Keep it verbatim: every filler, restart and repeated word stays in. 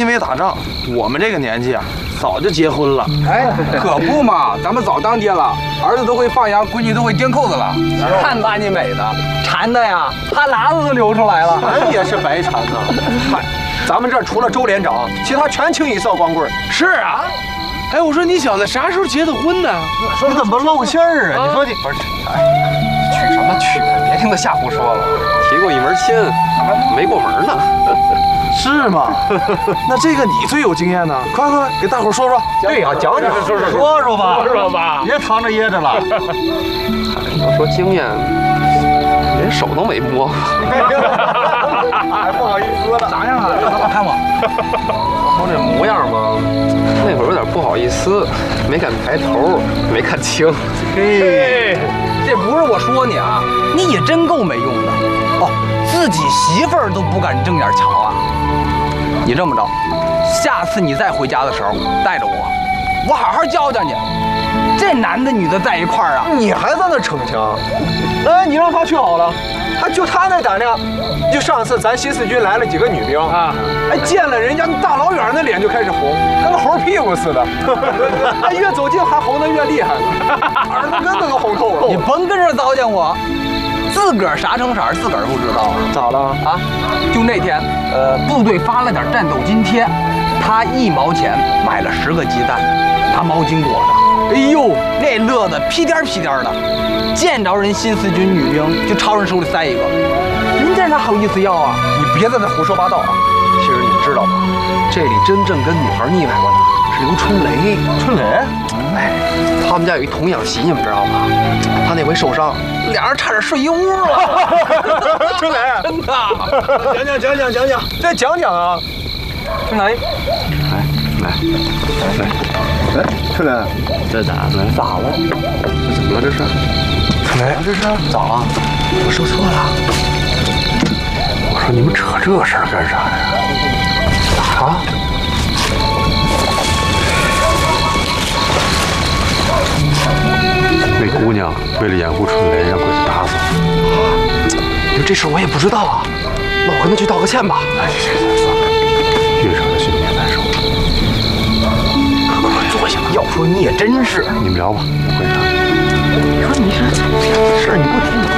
为打仗，我们这个年纪啊，早就结婚了。 哎，可不嘛，咱们早当爹了，儿子都会放羊，闺女都会钉扣子了。看把你美的，馋的呀，哈喇子都流出来了。 馋也是白馋呐。嗨，咱们这儿除了周连长，其他全清一色光棍。 是啊。哎，我说你小子啥时候结的婚呢？ 你怎么露馅儿啊？你说你不是，哎，娶什么娶？别听他瞎胡说了。 提过一门亲，没过门呢。 是吗？那这个你最有经验呢，快快给大伙说说。 对呀，讲讲说说说说吧，说吧，别藏着掖着了。 你要说经验，连手都没摸过。 还不好意思了， 咋样啊？咱老看我。 说这模样嘛，那会儿有点不好意思，没敢抬头，没看清。 嘿，这不是我说你啊，你也真够没用的。哦，自己媳妇儿都不敢正眼瞧啊。你这么着，下次你再回家的时候带着我，我好好教教你。这男的女的在一块儿啊， 你还在那逞强？哎，你让他去好了，他就他那胆量。就上次咱新四军来了几个女兵啊，哎，见了人家大老远那脸就开始红，跟个猴屁股似的。哎，越走近还红得越厉害，耳朵根子都红透了。 你甭跟这糟践我。自个儿啥成色儿，自个儿不知道啊？ 咋了啊？就那天，呃，部队发了点战斗津贴，他一毛钱买了十个鸡蛋，拿毛巾裹着。哎呦，那乐得屁颠屁颠的，见着人新四军女兵就朝人手里塞一个，人家哪好意思要啊？ 你别在那胡说八道啊！其实你们知道吗？这里真正跟女孩腻歪过的是刘春雷。 春雷？ 哎，他们家有一童养媳，你们知道吗？他那回受伤，俩人差点睡一屋了。 春雷， 真的。 讲讲讲讲讲讲，再讲讲啊！ 春雷， 来来来， 哎，春雷， 这咋了？咋了？这怎么了？这是？ 春雷， 这是咋了？我说错了。 我说你们扯这事儿干啥呀？ 啊？ 那姑娘为了掩护春雷，让鬼子打死了。 你说这事我也不知道啊，那我跟他去道个歉吧。 哎，行行算了，越扯他心里越难受。 快快坐下吧。要说你也真是， 你们聊吧，我回去。 你说你这事儿你不提，